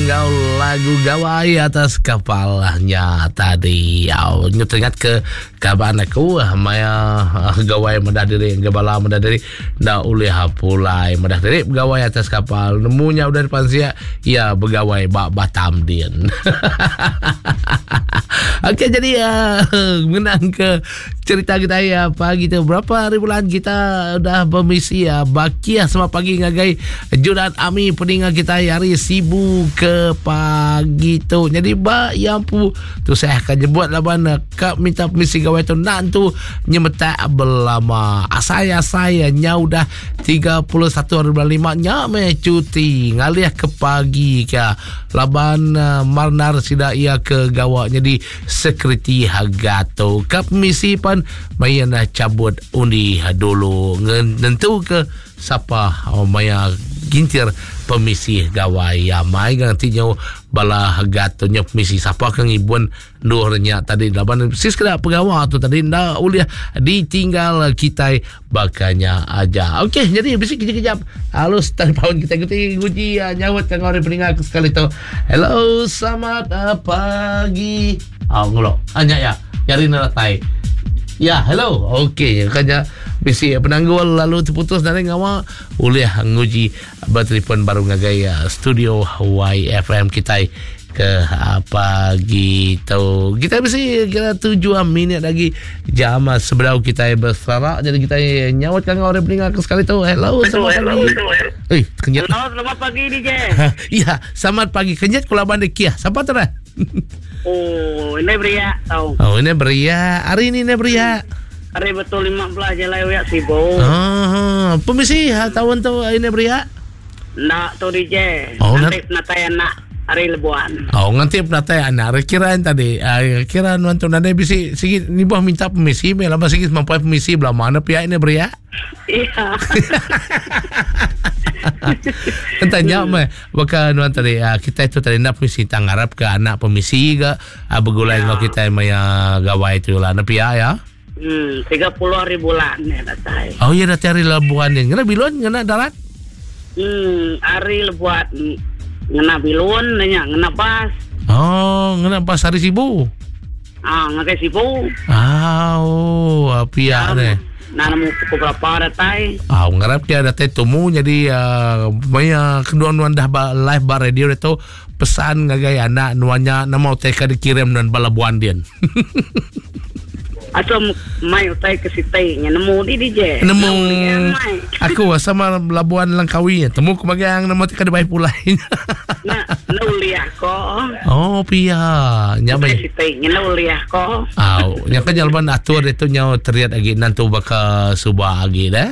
gaul lagu gawai atas kapalnya tadi. Nyo teringat ke kabar aku maya gawai medah diri gabala medah diri nda ulih pulai medah diri gawai atas kapal nemunya udah depan sia ya begawai Batam din. Okey, jadi mengenang ke cerita kita ya pagi tu berapa hari bulan kita udah bermisi ya bakia sama pagi ngagai jurat ami peningat kita hari sibuk ke pagi tu. Jadi yang pu tu saya akan jemput laban kak minta permisi gawai tu nak tu nyemeta belama saya nya udah 31 hari bulan 5 nya me cuti ngalih ke pagi ke laban marnar sida ia ke gawak jadi sekreti hagato kap misi pan mayan cabut undi dulu nentu ke siapa maya gintir pemisi gawai ya mai gantinya bala hagatonya pemisi siapa kang ibuan duhnya tadi laban sis kena pegawai tu tadi nda uliah ditinggal kita bakanya aja. Okey, jadi bisi kejap halus telefon kita guji nyawat kang orang peningat sekali tu. Hello, selamat pagi. Ngulok hanya ya cari naratai ya. Hello, okey kanya bisi penanggul lalu terputus dan ngawa ulih nguji bertelefon baru ngagai studio YFM kita ke pagi tu. Kita bisi kira 7 minit lagi jam sebelah kita berserak, jadi kita nyawat kang orang pendengar sekali tu. Hello, selamat pagi. Kenyat. Hello, selamat pagi DJ. Ya, selamat pagi. Kenyat kula bandek kia. Siapa tu dah? Oh, ini Bria tahu. Oh, ini Bria. Hari ini Bria. Hari betul 15 Julai ya sibuk. Pemisi tahun tu ini Bria. Nak tu DJ. Nanti natai anak hari lebuan. Nanti natai anak. Kiraan tadi. Kiraan wantu nanti bisi sikit ni bah minta pemisi. Lama sikit mampai pemisi belah mana pihak ini Bria. Iya. Tanya baka nuan tadi kita itu tadi nak pemisi tangarap ke anak pemisi ke begulai ngau kita maya gawai tu lah napia ya. 30 hari bulan ya datai. Oh iya datai hari lebuan ni. Ngena bilun ngena darat? Hari lebuan ngena bilun nanya ngena pas. Oh, ngena pas hari sibu. Ngakai sibu. Apia ni. Nanamu pukul berapa datai? Ngarap dia datai temu jadi maya kedua nuan dah live bar radio itu pesan ngagai anak nuannya nama teka dikirim dan balabuan dia. Atau mai utai ke sitai nemu di DJ. Nemu aku sama Labuan Langkawi temu ku bagang nama teka dibai pulai. Nuliah ko. Oh pia nyamai sitai nuliah ko. Nya kan jalan atur itu nya teriat lagi nantu baka subah lagi dah.